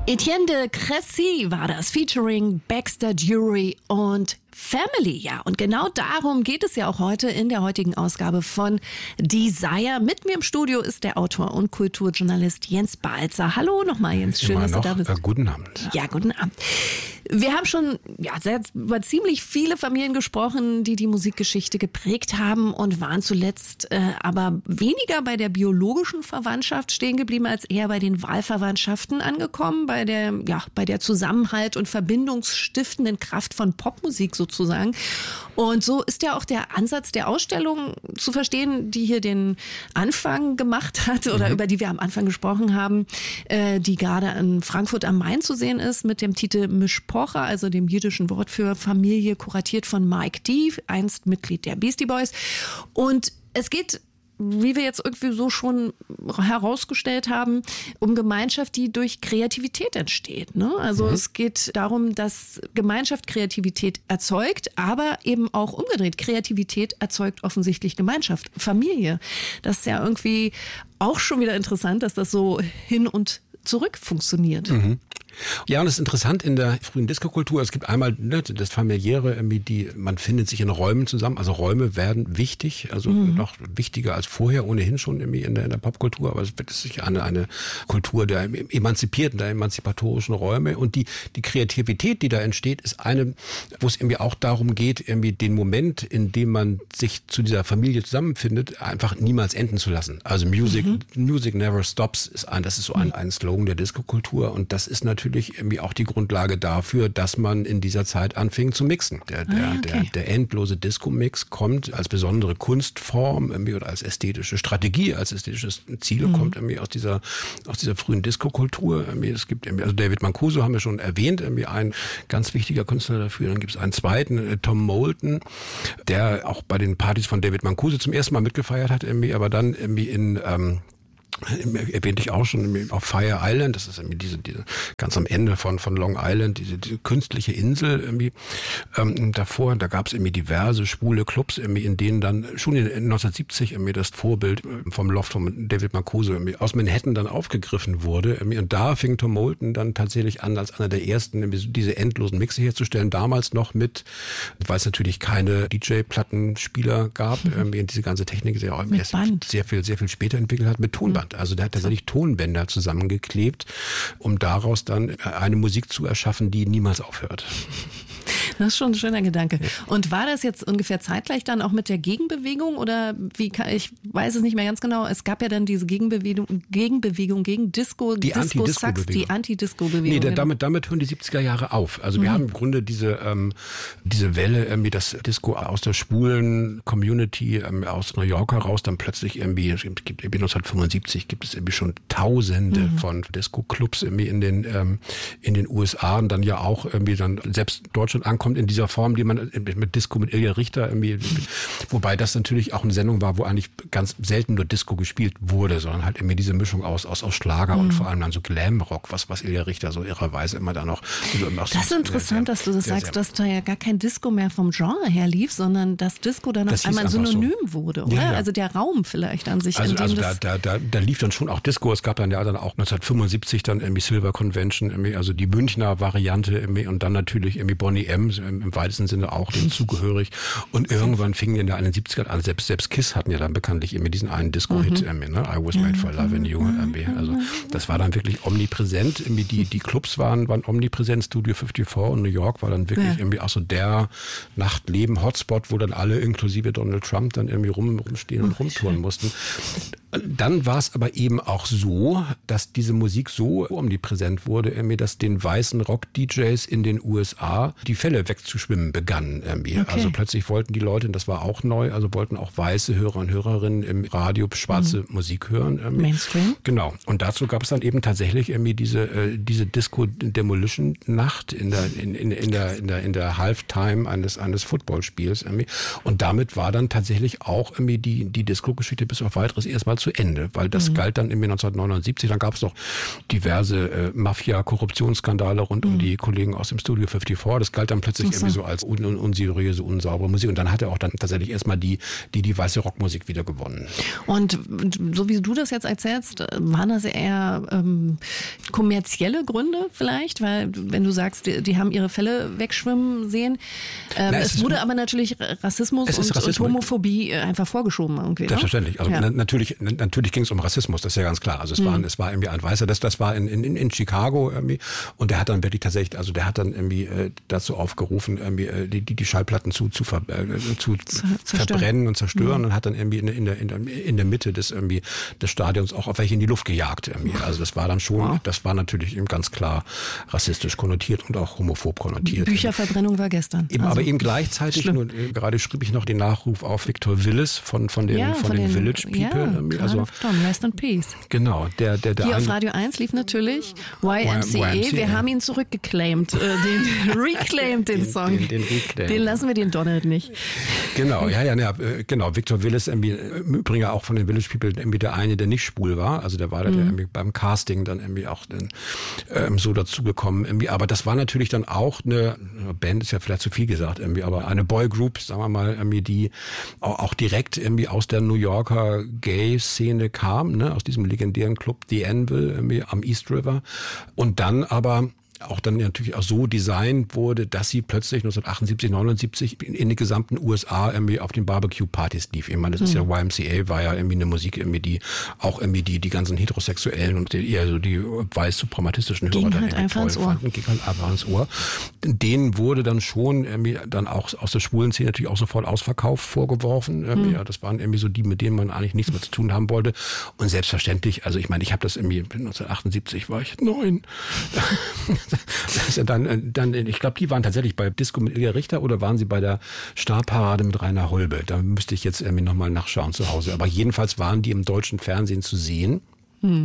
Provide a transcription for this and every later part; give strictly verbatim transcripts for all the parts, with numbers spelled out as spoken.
Etienne de Crécy war das, featuring Baxter Dury und Family, ja. Und genau darum geht es ja auch heute in der heutigen Ausgabe von Desire. Mit mir im Studio ist der Autor und Kulturjournalist Jens Balzer. Hallo nochmal, Jens. Schön, Immer dass noch, du da bist. Äh, guten Abend. Ja, guten Abend. Wir haben schon ja, sehr, über ziemlich viele Familien gesprochen, die die Musikgeschichte geprägt haben und waren zuletzt äh, aber weniger bei der biologischen Verwandtschaft stehen geblieben, als eher bei den Wahlverwandtschaften angekommen, bei der, ja, bei der Zusammenhalt und verbindungsstiftenden Kraft von Popmusik sozusagen. Und so ist ja auch der Ansatz der Ausstellung zu verstehen, die hier den Anfang gemacht hat oder mhm. über die wir am Anfang gesprochen haben, äh, die gerade in Frankfurt am Main zu sehen ist mit dem Titel Mishpocha, also dem jüdischen Wort für Familie, kuratiert von Mike D., einst Mitglied der Beastie Boys. Und es geht, wie wir jetzt irgendwie so schon herausgestellt haben, um Gemeinschaft, die durch Kreativität entsteht. Ne? Also mhm. es geht darum, dass Gemeinschaft Kreativität erzeugt, aber eben auch umgedreht. Kreativität erzeugt offensichtlich Gemeinschaft, Familie. Das ist ja irgendwie auch schon wieder interessant, dass das so hin und zurück funktioniert. Mhm. Ja, und es ist interessant in der frühen Disco-Kultur. Es gibt einmal ne, das Familiäre, irgendwie die, man findet sich in Räumen zusammen. Also Räume werden wichtig, also mhm. noch wichtiger als vorher, ohnehin schon irgendwie in der, in der Popkultur. Aber es wird sich eine, eine Kultur der emanzipierten, der emanzipatorischen Räume. Und die, die Kreativität, die da entsteht, ist eine, wo es irgendwie auch darum geht, irgendwie den Moment, in dem man sich zu dieser Familie zusammenfindet, einfach niemals enden zu lassen. Also Music, mhm. Music never stops ist ein, das ist so ein, ein Slogan der Disco-Kultur. Und das ist natürlich natürlich irgendwie auch die Grundlage dafür, dass man in dieser Zeit anfing zu mixen. Der, der, ah, okay. der, der endlose Disco-Mix kommt als besondere Kunstform irgendwie oder als ästhetische Strategie, als ästhetisches Ziel mhm. kommt irgendwie aus dieser, aus dieser frühen Disco-Kultur. Es gibt irgendwie, also David Mancuso haben wir schon erwähnt, irgendwie ein ganz wichtiger Künstler dafür. Dann gibt es einen zweiten, Tom Moulton, der auch bei den Partys von David Mancuso zum ersten Mal mitgefeiert hat, irgendwie, aber dann irgendwie in, ähm, erwähnte ich auch schon auf Fire Island, das ist irgendwie diese, diese ganz am Ende von von Long Island, diese, diese künstliche Insel irgendwie ähm, davor, da gab es irgendwie diverse schwule Clubs, irgendwie, in denen dann schon in neunzehnhundertsiebzig irgendwie das Vorbild vom Loft von David Mancuso irgendwie aus Manhattan dann aufgegriffen wurde, irgendwie, und da fing Tom Moulton dann tatsächlich an, als einer der ersten irgendwie diese endlosen Mixe herzustellen, damals noch mit, weil es natürlich keine D J-Plattenspieler gab, mhm. irgendwie, und diese ganze Technik sehr, erst sehr viel sehr viel später entwickelt hat, mit Tonband. Also der hat tatsächlich Tonbänder zusammengeklebt, um daraus dann eine Musik zu erschaffen, die niemals aufhört. Das ist schon ein schöner Gedanke. Und war das jetzt ungefähr zeitgleich dann auch mit der Gegenbewegung oder wie kann, ich weiß es nicht mehr ganz genau. Es gab ja dann diese Gegenbewegung, Gegenbewegung gegen Disco, die Disco-Sax, die Anti-Disco-Bewegung. Nee, damit, damit hören die siebziger Jahre auf. Also mhm. wir haben im Grunde diese, ähm, diese Welle, irgendwie das Disco aus der schwulen Community, ähm, aus New York heraus, dann plötzlich irgendwie, es gibt irgendwie neunzehnhundertfünfundsiebzig gibt es irgendwie schon Tausende mhm. von Disco-Clubs irgendwie in den, ähm, in den U S A und dann ja auch irgendwie dann selbst Deutschland ankommt in dieser Form, die man mit Disco, mit Ilja Richter irgendwie, wobei das natürlich auch eine Sendung war, wo eigentlich ganz selten nur Disco gespielt wurde, sondern halt irgendwie diese Mischung aus, aus, aus Schlager mhm. und vor allem dann so Glamrock, was, was Ilja Richter so irrerweise immer da noch. Das ist interessant, sehr, dass du das sehr, sagst, sehr, dass da ja gar kein Disco mehr vom Genre her lief, sondern dass Disco dann auf einmal Synonym so. wurde, oder? Ja, ja. Also der Raum vielleicht an sich. Also, in dem also das da, da, da, da lief dann schon auch Disco, es gab dann ja dann auch neunzehnhundertfünfundsiebzig dann irgendwie Silver Convention, irgendwie, also die Münchner Variante irgendwie, und dann natürlich irgendwie Boney M. im weitesten Sinne auch dem zugehörig. Und irgendwann fingen in den siebzigern an, selbst, selbst Kiss hatten ja dann bekanntlich immer diesen einen Disco-Hit, mhm. ne? I was made for loving you. Also das war dann wirklich omnipräsent. Irgendwie die, die Clubs waren, waren omnipräsent, Studio fünfundfünfzig und New York war dann wirklich ja. irgendwie auch so der Nachtleben-Hotspot, wo dann alle, inklusive Donald Trump, dann irgendwie rum, rumstehen und rumtouren mussten. Dann war es aber eben auch so, dass diese Musik so omnipräsent wurde, irgendwie, dass den weißen Rock-D Js in den U S A die Fälle wegzuschwimmen begannen. Irgendwie. Okay. Also plötzlich wollten die Leute, und das war auch neu, also wollten auch weiße Hörer und Hörerinnen im Radio schwarze mhm. Musik hören. Irgendwie. Mainstream. Genau. Und dazu gab es dann eben tatsächlich irgendwie diese, äh, diese Disco-Demolition-Nacht in der, in, in, in der, in der, in der Halftime eines, eines Footballspiels. Irgendwie. Und damit war dann tatsächlich auch irgendwie die, die Disco-Geschichte bis auf weiteres erstmal zu Ende, weil das mhm. galt dann irgendwie neunzehnhundertneunundsiebzig, dann gab es noch diverse äh, Mafia-Korruptionsskandale rund mhm. um die Kollegen aus dem Studio fünfundfünfzig, das galt dann plötzlich plötzlich so. irgendwie so als un- un- unseriöse, unsaubere Musik. Und dann hat er auch dann tatsächlich erstmal die, die, die weiße Rockmusik wieder gewonnen. Und so wie du das jetzt erzählst, waren das eher ähm, kommerzielle Gründe vielleicht? Weil wenn du sagst, die, die haben ihre Fälle wegschwimmen sehen. Ähm, Na, es, es wurde ist, aber natürlich Rassismus und, Rassismus und Homophobie einfach vorgeschoben irgendwie. Selbstverständlich. Also ja. na, natürlich, na, natürlich ging es um Rassismus, das ist ja ganz klar. Also es, mhm. war, es war irgendwie ein Weißer, das, das war in, in, in Chicago irgendwie. Und der hat dann wirklich tatsächlich, also der hat dann irgendwie äh, dazu aufgerufen, irgendwie äh, die, die Schallplatten zu, zu, ver, äh, zu verbrennen und zerstören mhm. und hat dann irgendwie in, in, der, in, der, in der Mitte des, irgendwie, des Stadions auch auf welche in die Luft gejagt. Irgendwie. Also das war dann schon, wow. das war natürlich eben ganz klar rassistisch konnotiert und auch homophob konnotiert. Bücherverbrennung war gestern. Eben, also aber eben gleichzeitig, und, äh, gerade schrieb ich noch den Nachruf auf Victor Willis von, von den, ja, von von den, den Village People. Ja, also, Rest in Peace. Genau. Der, der, der Hier ein, auf Radio eins lief natürlich Y M C A. Y M C A. Wir haben ihn zurückgeclaimed, äh, den reclaimed, den, den Song. Den, den, reclaimed. den lassen wir den Donald nicht. Genau, ja, ja, ja, genau. Victor Willis, im Übrigen auch von den Village People, irgendwie der eine, der nicht schwul war. Also der war mhm. der irgendwie beim Casting dann irgendwie auch dann, ähm, so dazugekommen. Irgendwie. Aber das war natürlich dann auch eine Band, ist ja vielleicht zu viel gesagt, irgendwie, aber eine Boygroup, sagen wir mal, irgendwie, die auch direkt irgendwie aus der New Yorker Gay-Szene kam, ne, aus diesem legendären Club The Anvil irgendwie am East River. Und dann aber auch dann natürlich auch so designt wurde, dass sie plötzlich neunzehnhundertachtundsiebzig, neunundsiebzig in, in den gesamten U S A irgendwie auf den Barbecue-Partys lief. Ich meine, das ist ja, Y M C A war ja irgendwie eine Musik, irgendwie die auch irgendwie die, die ganzen Heterosexuellen und die, eher so die weiß-suprematistischen Hörer dann halt einfach ins Ohr. Ging halt einfach ins Ohr. Denen wurde dann schon irgendwie dann auch aus der schwulen Szene natürlich auch sofort Ausverkauf vorgeworfen. Mhm. Ja, das waren irgendwie so die, mit denen man eigentlich nichts mehr zu tun haben wollte. Und selbstverständlich, also ich meine, ich habe das irgendwie, neunzehnhundertachtundsiebzig war ich neun. Das ist ja dann, dann, ich glaube, die waren tatsächlich bei Disco mit Ilja Richter oder waren sie bei der Starparade mit Rainer Holbe? Da müsste ich jetzt irgendwie nochmal nachschauen zu Hause. Aber jedenfalls waren die im deutschen Fernsehen zu sehen. Mhm.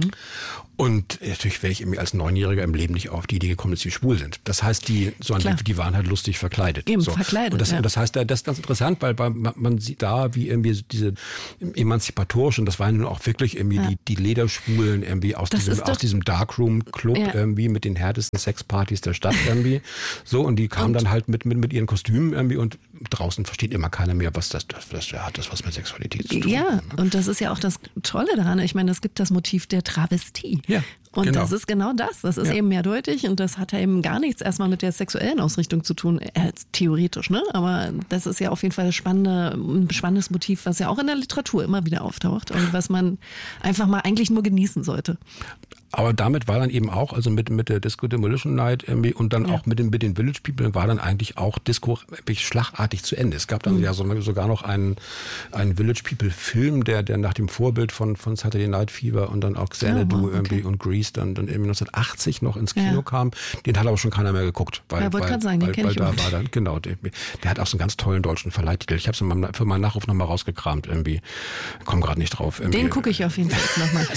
Und natürlich wäre ich irgendwie als Neunjähriger im Leben nicht auf die Idee gekommen, dass sie schwul sind. Das heißt, die, so die, die waren halt lustig verkleidet. Eben, so. verkleidet. Und das, ja. und das heißt, das ist ganz interessant, weil man, man sieht da, wie irgendwie diese emanzipatorischen, das waren nun auch wirklich irgendwie ja. die, die Lederschwulen irgendwie aus das diesem, aus diesem Darkroom-Club ja. irgendwie mit den härtesten Sexpartys der Stadt irgendwie. So, und die kamen und dann halt mit, mit, mit ihren Kostümen irgendwie und draußen versteht immer keiner mehr, was das, das, das hat das was mit Sexualität zu tun. Ja, ne? Und das ist ja auch das Tolle daran. Ich meine, es gibt das Motiv der Travestie. Ja. Und genau. das ist genau das. Das ist ja. eben mehrdeutig und das hat ja eben gar nichts erstmal mit der sexuellen Ausrichtung zu tun, äh, theoretisch, ne? Aber das ist ja auf jeden Fall das spannende, ein spannendes Motiv, was ja auch in der Literatur immer wieder auftaucht und was man einfach mal eigentlich nur genießen sollte. Aber damit war dann eben auch, also mit, mit der Disco Demolition Night irgendwie und dann ja. auch mit den, mit den Village People war dann eigentlich auch Disco wirklich schlagartig zu Ende. Es gab dann mhm. ja so, sogar noch einen, einen Village People Film, der, der nach dem Vorbild von, von Saturday Night Fever und dann auch Xanadu oh, wow, irgendwie okay. und Grease dann, dann irgendwie neunzehnhundertachtzig noch ins Kino ja. kam. Den hat aber schon keiner mehr geguckt. Weil, ja, wollte weil, gerade sagen, den weil, kenn weil ich da war dann, genau, der, der hat auch so einen ganz tollen deutschen Verleihtitel. Ich habe es für meinen Nachruf nochmal rausgekramt irgendwie. Komm gerade nicht drauf. Irgendwie. Den gucke ich auf jeden Fall jetzt nochmal.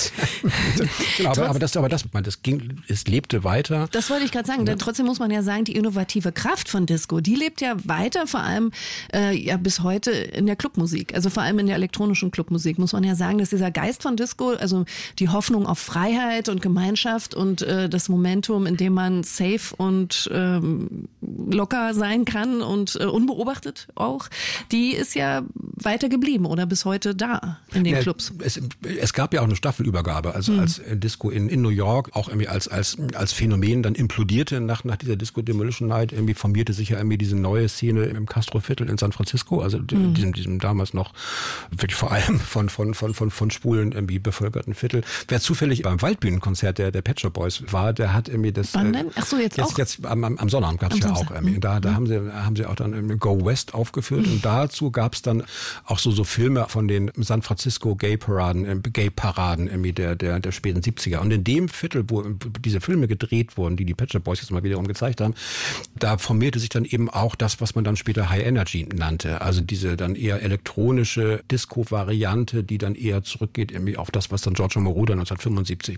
genau, aber, aber das, aber das, das ging, es lebte weiter. Das wollte ich gerade sagen, denn trotzdem muss man ja sagen, die innovative Kraft von Disco, die lebt ja weiter, vor allem äh, ja bis heute in der Clubmusik, also vor allem in der elektronischen Clubmusik, muss man ja sagen, dass dieser Geist von Disco, also die Hoffnung auf Freiheit und Gemeinschaft und äh, das Momentum, in dem man safe und ähm, locker sein kann und äh, unbeobachtet auch, die ist ja weiter geblieben oder bis heute da in den ja, Clubs. Es, es gab ja auch eine Staffelübergabe, also mhm. als Disco in, in New York auch irgendwie als, als, als Phänomen dann implodierte nach, nach dieser Disco Demolition Night, irgendwie formierte sich ja irgendwie diese neue Szene im Castro-Viertel in San Francisco, also mhm. diesem, diesem damals noch wirklich vor allem von, von, von, von, von Schwulen irgendwie bevölkerten Viertel. Wer zufällig beim Waldbühnenkonzert der, der Pet Shop Boys war, der hat irgendwie das... Wann denn? Ach so, jetzt, jetzt auch? Jetzt am, am Sonnabend gab es ja auch irgendwie. Da, da mhm. haben sie, haben sie auch dann irgendwie Go West aufgeführt mhm. und dazu gab es dann auch so, so Filme von den San Francisco Gay-Paraden, äh, Gay-Paraden irgendwie der, der, der späten siebziger. Und in dem Viertel, wo diese Filme gedreht wurden, die die Pet Shop Boys jetzt mal wiederum gezeigt haben, da formierte sich dann eben auch das, was man dann später High Energy nannte. Also diese dann eher elektronische Disco-Variante, die dann eher zurückgeht irgendwie auf das, was dann Giorgio Moroder neunzehnhundertfünfundsiebzig mit,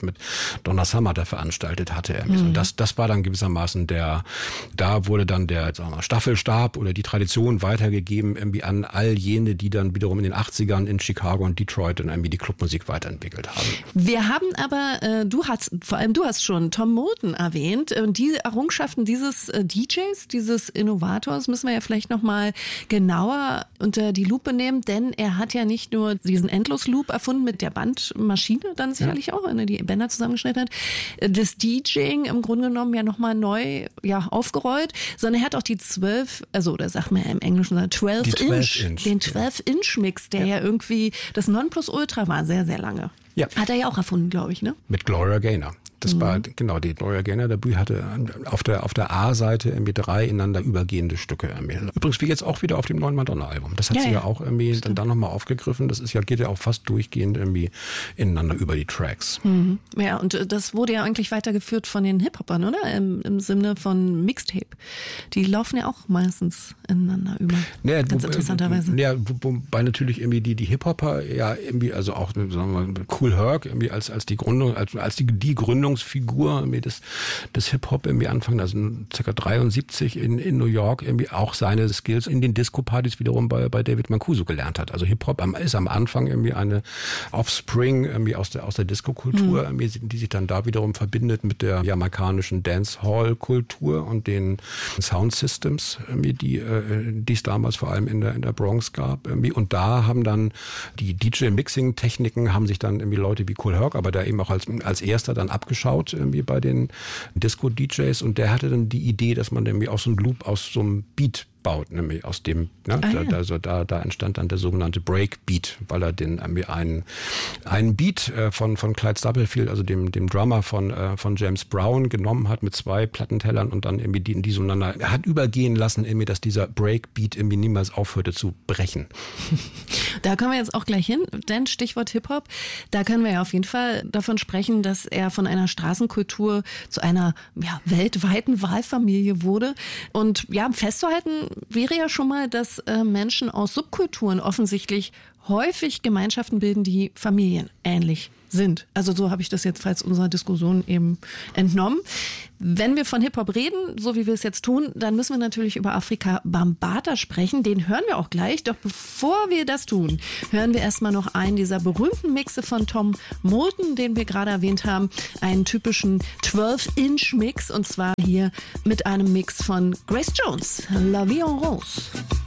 Donna Summer da veranstaltet hatte. Mhm. Und das, das war dann gewissermaßen der, da wurde dann der sagen wir mal, Staffelstab oder die Tradition weitergegeben irgendwie an all jene, die dann wiederum in den achtzigern in Chicago und Detroit dann irgendwie die Clubmusik weiterentwickelt haben. Wir haben aber, äh, du hast, vor allem du hast schon Tom Moulton erwähnt. Und die Errungenschaften dieses äh, D Js, dieses Innovators, müssen wir ja vielleicht nochmal genauer unter die Lupe nehmen, denn er hat ja nicht nur diesen Endlosloop erfunden mit der Bandmaschine, dann sicherlich ja. auch, wenn er die Bänder zusammengeschnitten hat, das DJing im Grunde genommen ja nochmal neu ja, aufgerollt, sondern er hat auch die zwölf, also da sagt man ja im Englischen zwölf Inch, den zwölf Inch Mix, der ja. ja irgendwie das Nonplusultra war, sehr, sehr lange. Ja. Hat er ja auch erfunden, glaube ich, ne? Mit Gloria Gaynor. Das mhm. war, genau, die Gloria Gaynor Debüt hatte auf der, auf der A-Seite irgendwie drei ineinander übergehende Stücke. Irgendwie. Übrigens wie jetzt auch wieder auf dem neuen Madonna-Album. Das hat ja, sie ja, ja auch irgendwie dann, dann nochmal aufgegriffen. Das ist ja, geht ja auch fast durchgehend irgendwie ineinander über die Tracks. Mhm. Ja, und das wurde ja eigentlich weitergeführt von den Hip-Hopern, oder? Im, im Sinne von Mixtape. Die laufen ja auch meistens ineinander über. Ja, Ganz wo, interessanterweise. Ja, wobei natürlich irgendwie die, die Hip-Hopper ja irgendwie, also auch, sagen wir mal, Kool Herc irgendwie als, als die Gründung, als, als die, die Gründung Figur des, des Hip-Hop irgendwie anfangen, also ca. dreiundsiebzig in, in New York irgendwie auch seine Skills in den Disco-Partys wiederum bei, bei David Mancuso gelernt hat. Also Hip-Hop ist am Anfang irgendwie eine Offspring irgendwie aus der, aus der Disco-Kultur, mhm. irgendwie, die sich dann da wiederum verbindet mit der jamaikanischen Dancehall-Kultur und den Sound-Systems, irgendwie, die, äh, die es damals vor allem in der, in der Bronx gab. Irgendwie. Und da haben dann die D J-Mixing-Techniken haben sich dann irgendwie Leute wie Kool Herc, aber da eben auch als, als erster dann abgeschaut irgendwie bei den Disco-D Js und der hatte dann die Idee, dass man irgendwie auch so einen Loop aus so einem Beat baut, nämlich aus dem, ne, ah, da, ja. also da, da entstand dann der sogenannte Breakbeat, weil er den irgendwie einen, einen Beat äh, von, von Clyde Stubblefield, also dem, dem Drummer von, äh, von James Brown genommen hat mit zwei Plattentellern und dann irgendwie die, die zueinander, er hat übergehen lassen irgendwie, dass dieser Breakbeat irgendwie niemals aufhörte zu brechen. Da kommen wir jetzt auch gleich hin, denn Stichwort Hip-Hop, da können wir ja auf jeden Fall davon sprechen, dass er von einer Straßenkultur zu einer ja, weltweiten Wahlfamilie wurde und ja, festzuhalten wäre ja schon mal, dass äh, Menschen aus Subkulturen offensichtlich häufig Gemeinschaften bilden, die familienähnlich sind. Also so habe ich das jetzt falls unserer Diskussion eben entnommen. Wenn wir von Hip-Hop reden, so wie wir es jetzt tun, dann müssen wir natürlich über Afrika Bambaataa sprechen. Den hören wir auch gleich. Doch bevor wir das tun, hören wir erstmal noch einen dieser berühmten Mixe von Tom Moulton, den wir gerade erwähnt haben. Einen typischen zwölf Inch Mix und zwar hier mit einem Mix von Grace Jones, La Vie en Rose.